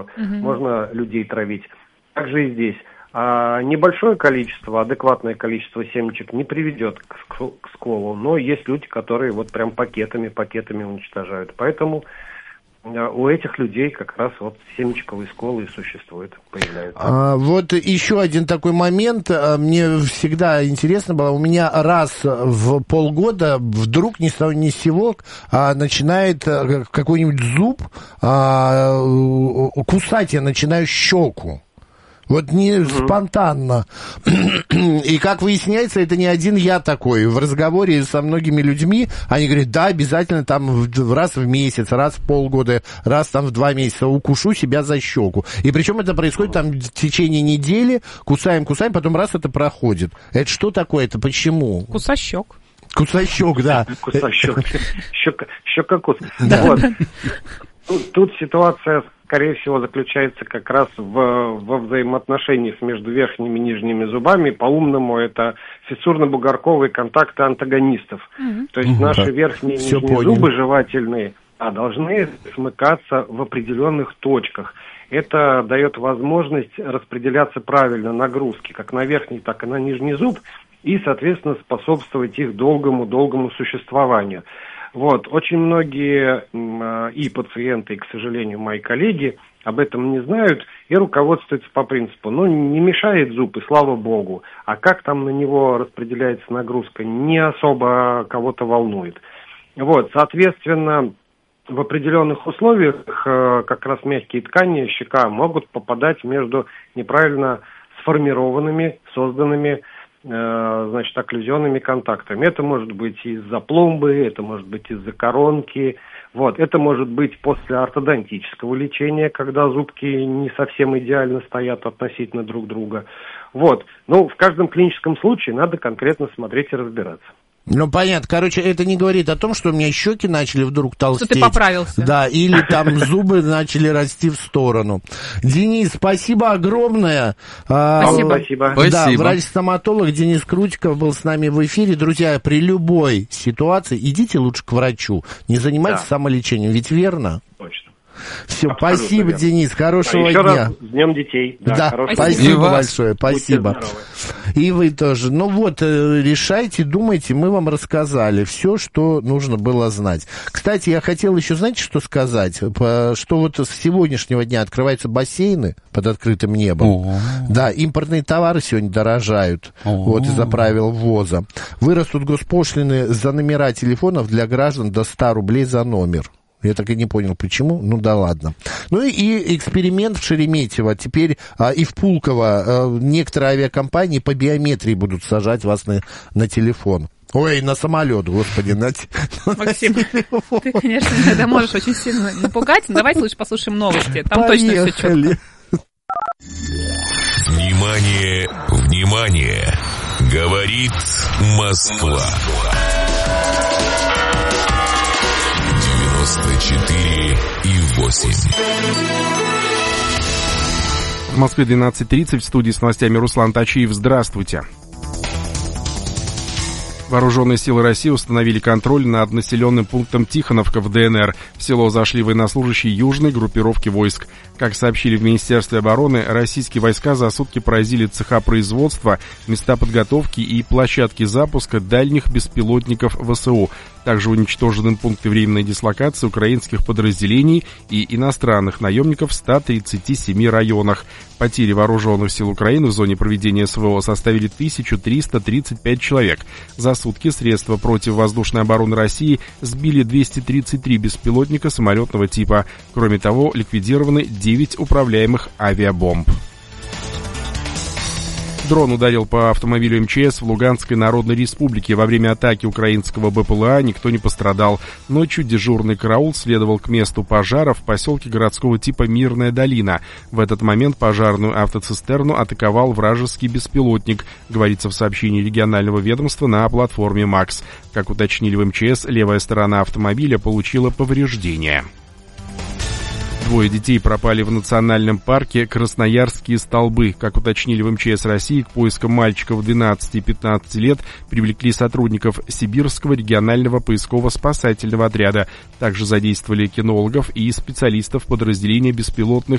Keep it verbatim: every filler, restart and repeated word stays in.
угу. можно людей травить. Также и здесь. А небольшое количество, адекватное количество семечек не приведет к, к склолу, но есть люди, которые вот прям пакетами, пакетами уничтожают. Поэтому у этих людей как раз вот семечковый скол и существует, появляется. А, вот еще один такой момент, мне всегда интересно было, у меня раз в полгода вдруг ни с того ни с сего а, начинает какой-нибудь зуб а, кусать, я начинаю щеку. Вот не mm-hmm. спонтанно. И, как выясняется, это не один я такой. В разговоре со многими людьми они говорят, да, обязательно там раз в месяц, раз в полгода, раз там в два месяца укушу себя за щеку. И причем это происходит там в течение недели, кусаем, кусаем, потом раз это проходит. Это что такое? Это почему? Кусащек. Кусащек, да. Кусащек. Щекокус. Тут ситуация, скорее всего, заключается как раз в, во взаимоотношениях между верхними и нижними зубами. По-умному это фиссурно-бугорковые контакты антагонистов. Mm-hmm. То есть mm-hmm. наши верхние и нижние понял. Зубы жевательные а, должны смыкаться в определенных точках. Это дает возможность распределяться правильно нагрузки, как на верхний, так и на нижний зуб, и, соответственно, способствовать их долгому-долгому существованию. Вот, очень многие э, и пациенты, и, к сожалению, мои коллеги об этом не знают и руководствуются по принципу, ну, не мешает зуб, и слава богу, а как там на него распределяется нагрузка, не особо кого-то волнует. Вот, соответственно, в определенных условиях э, как раз мягкие ткани щека могут попадать между неправильно сформированными, созданными значит, окклюзионными контактами. Это может быть из-за пломбы, это может быть из-за коронки, вот, это может быть после ортодонтического лечения, когда зубки не совсем идеально стоят относительно друг друга. Вот, ну, в каждом клиническом случае надо конкретно смотреть и разбираться. Ну, понятно. Короче, это не говорит о том, что у меня щеки начали вдруг толстеть. Что ты поправился. Да, или там зубы начали расти в сторону. Денис, спасибо огромное. Спасибо. Спасибо. Да, врач-стоматолог Денис Крутиков был с нами в эфире. Друзья, при любой ситуации идите лучше к врачу. Не занимайтесь да. самолечением, ведь верно? Точно. Все, абсолютно спасибо, верно. Денис, хорошего а еще дня. Раз с Днем детей. Да, да спасибо, спасибо большое, спасибо. И вы тоже. Ну вот, решайте, думайте, мы вам рассказали все, что нужно было знать. Кстати, я хотел еще, знаете, что сказать? Что вот с сегодняшнего дня открываются бассейны под открытым небом. О-о-о. Да, импортные товары сегодня дорожают, О-о-о. вот из-за правил ввоза. Вырастут госпошлины за номера телефонов для граждан до ста рублей за номер. Я так и не понял, почему. Ну да ладно. Ну и, и эксперимент в Шереметьево. Теперь а, и в Пулково а, некоторые авиакомпании по биометрии будут сажать вас на, на телефон. Ой, на самолет, господи. На, Максим, на ты, конечно, иногда можешь очень сильно напугать. Давайте лучше послушаем новости. Там Поехали. Точно все четко. Внимание, внимание. Говорит Москва. девяносто четыре и восемь. В Москве двенадцать тридцать, в студии с новостями Руслан Тачиев. Здравствуйте. Вооруженные силы России установили контроль над населенным пунктом Тихоновка в ДНР. В село зашли военнослужащие южной группировки войск. Как сообщили в Министерстве обороны, российские войска за сутки поразили цеха производства, места подготовки и площадки запуска дальних беспилотников ВСУ. Также уничтожены пункты временной дислокации украинских подразделений и иностранных наемников в ста тридцати семи районах. Потери вооруженных сил Украины в зоне проведения СВО составили тысячу триста тридцать пять человек. За сутки средства противовоздушной обороны России сбили двести тридцать три беспилотника самолетного типа. Кроме того, ликвидированы девять управляемых авиабомб. Дрон ударил по автомобилю МЧС в Луганской Народной Республике. Во время атаки украинского БПЛА никто не пострадал. Ночью дежурный караул следовал к месту пожара в поселке городского типа Мирная долина. В этот момент пожарную автоцистерну атаковал вражеский беспилотник, говорится в сообщении регионального ведомства на платформе МАКС. Как уточнили в МЧС, левая сторона автомобиля получила повреждения. Двое детей пропали в национальном парке Красноярские столбы. Как уточнили в МЧС России, к поискам мальчиков двенадцати и пятнадцати лет привлекли сотрудников Сибирского регионального поисково-спасательного отряда. Также задействовали кинологов и специалистов подразделения беспилотных